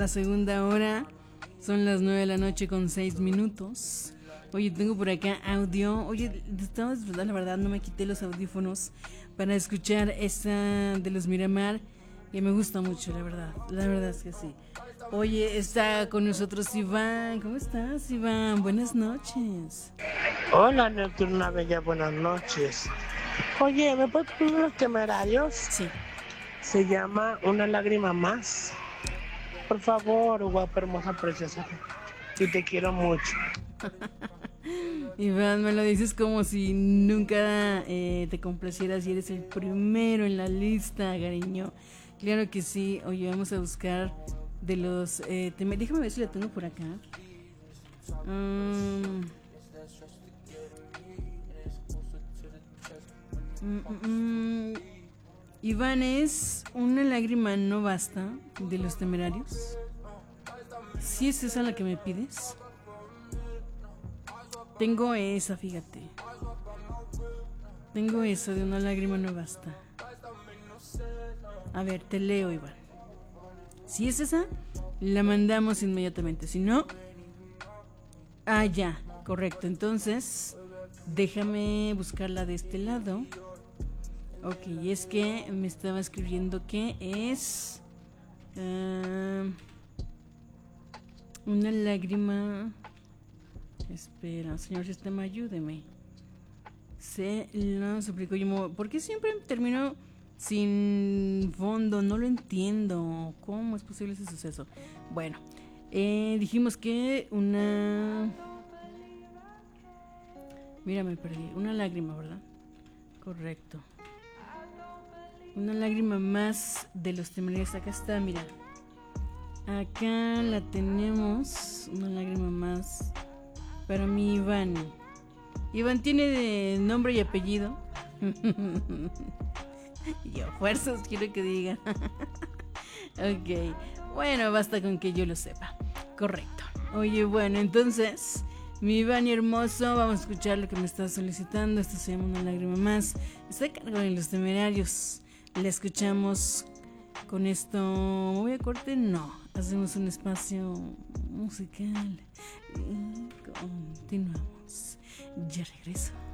la segunda hora. Son las 9:06 p.m. Oye, tengo por acá audio. Oye, estaba disfrutando, la verdad, no me quité los audífonos para escuchar esta de los Miramar. Y me gusta mucho, la verdad. La verdad es que sí. Oye, está con nosotros Iván. ¿Cómo estás, Iván? Buenas noches. Hola, Nocturna Bella, buenas noches. Oye, ¿me puedes poner Los Temerarios? Sí. Se llama Una lágrima más. Por favor, guapa, hermosa, preciosa. Y te quiero mucho. Iván, me lo dices como si nunca te complacieras y eres el primero en la lista, cariño. Claro que sí. Oye, vamos a buscar de los... déjame ver si la tengo por acá. Iván, es Una lágrima no basta de Los Temerarios. ¿Sí es esa la que me pides? Tengo esa, fíjate. Tengo esa de Una lágrima no basta. A ver, te leo, Iván. Si es esa, la mandamos inmediatamente. Si no... Ah, ya, correcto. Entonces, déjame buscarla de este lado. Ok, es que me estaba escribiendo que es... una lágrima... Espera, señor sistema, ayúdeme. Se lo suplico. ¿Por qué siempre termino sin fondo? No lo entiendo. ¿Cómo es posible ese suceso? Bueno, dijimos que una... Mira, me perdí. Una lágrima, ¿verdad? Correcto. Una lágrima más de Los Temerarios. Acá está, mira. Acá la tenemos. Una lágrima más para mi Iván. Iván tiene de nombre y apellido. Yo fuerzas quiero que diga. Ok. Bueno, basta con que yo lo sepa. Correcto. Oye, bueno, entonces, mi Iván hermoso, vamos a escuchar lo que me está solicitando. Esto se llama Una lágrima más. Está a cargo de Los Temerarios. La escuchamos con esto. ¿Me voy a corte? No. Hacemos un espacio musical y continuamos. Ya regreso.